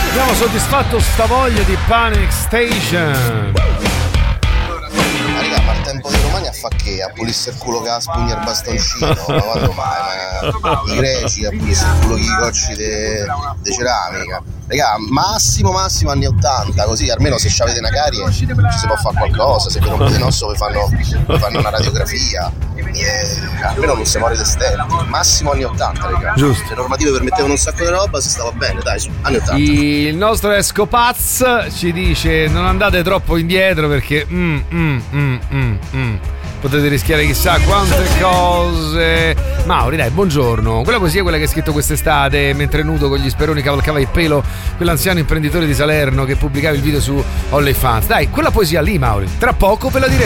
Abbiamo soddisfatto sta voglia di Panic Station. Raga, ma il tempo dei romani a fa che? A pulisse il culo che la spugna il bastoncino? Ma quando mai? Ma i greci a pulisse il culo che i cocci di ceramica. Raga, massimo anni 80, così almeno se avete una carie ci si può fare qualcosa, se vi rompete l'osso vi fanno una radiografia. Almeno non si muore di stelle. Massimo anni 80, raga. Giusto. Le normative permettevano un sacco di roba, si stava bene, dai, su, anni 80. Il nostro Escopaz ci dice: non andate troppo indietro perché potete rischiare chissà quante cose. Mauri, dai, buongiorno. Quella poesia è quella che hai scritto quest'estate mentre nudo con gli speroni cavalcava il pelo quell'anziano imprenditore di Salerno che pubblicava il video su OnlyFans. Dai, quella poesia lì, Mauri, tra poco ve la diremo.